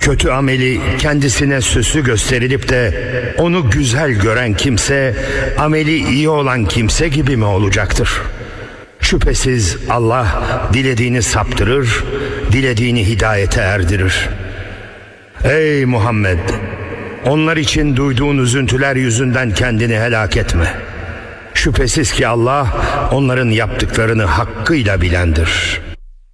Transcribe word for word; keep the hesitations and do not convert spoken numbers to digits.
Kötü ameli kendisine süslü gösterilip de onu güzel gören kimse, ameli iyi olan kimse gibi mi olacaktır? Şüphesiz Allah dilediğini saptırır, dilediğini hidayete erdirir. Ey Muhammed! Onlar için duyduğun üzüntüler yüzünden kendini helak etme. Şüphesiz ki Allah onların yaptıklarını hakkıyla bilendir.